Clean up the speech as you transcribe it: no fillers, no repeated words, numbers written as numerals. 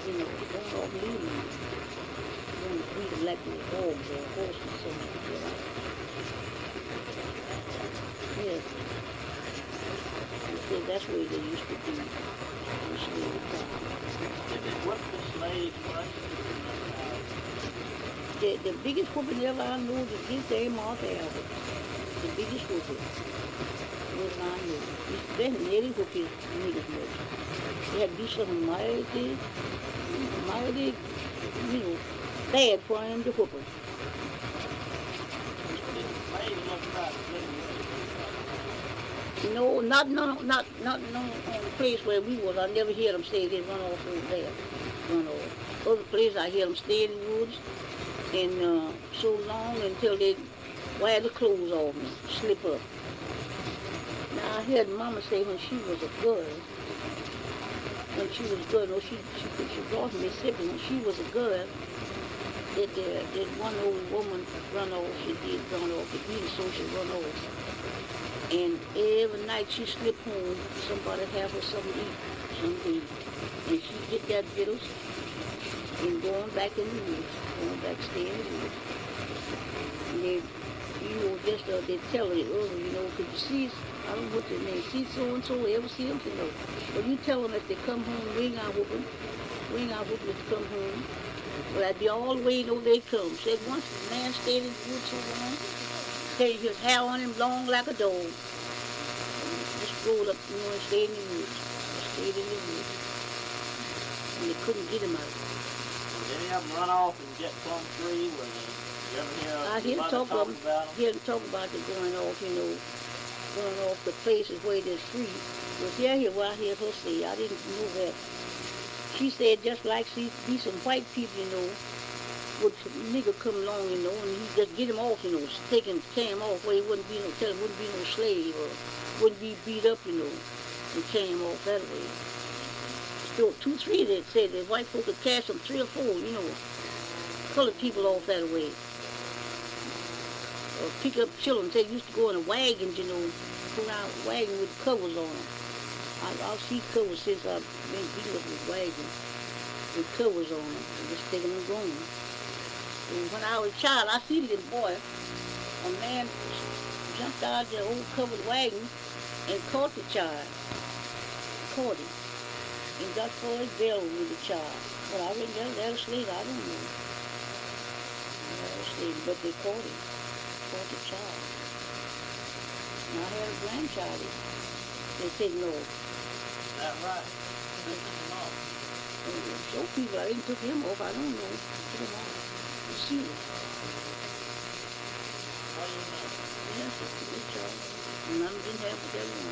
going off leaving. Going to feed them like the dogs or horses or something. Yes. He said that's where they used to be in slavery time. What's the slave price? The biggest whooping ever I knew was this day Martha Albert. The biggest whooping was I knew. They nearly whooped his niggas much. They had to do something mighty, bad for him to whoop him. No, not no place where we was. I never hear them say they run off over there. Run off. Other place I hear them stay in the woods and so long until they wear the clothes off and slip up. Now I heard Mama say when she was a girl, no, she brought from Mississippi when she was a girl. That one old woman run off. She did run off. The beating so she run off. And every night she slip home, somebody have her something to eat. And she get that victuals and going back in the woods, stay in the woods. And they, they tell her earlier, could you see, I don't know what their name, see so-and-so, ever see them? But you tell them if they come home, we ain't gonna whoop them. We ain't gonna whoop them if they come home. But I'd be all the way, they come. Said once the man stayed in the woods so long, said his hair on him long like a dog. Just rolled up, and stayed in the woods. Stayed in the woods. And they couldn't get him out. Did any of them run off and get Plum Tree? You ever hear I talk about them? Hear them talk about them going off, going off the places where they're free. But where I hear her say, I didn't know that. She said just like be some white people, would nigga come along, and he just get him off, take him off where he wouldn't be no slave or wouldn't be beat up, and carry him off that way. So 2, 3 they said that white folk could catch them 3 or 4, colored people off that way. Or pick up children. They used to go in a wagon, pull out a wagon with covers on them. I've seen covers since I've been beating up with wagons with covers on them, and just taking them going. And when I was a child, I seen this boy, a man jumped out of the old covered wagon and caught the child. Caught him. And got for his belly with the child. But I didn't that was slave, I don't know. That was slave, but they caught him. Caught the child. And I had a grandchild. They said no. That right? Some people, I didn't took him off, I don't know. Took him off. You see it. What do you know? Yes, it's a good child. None didn't have what they wanted.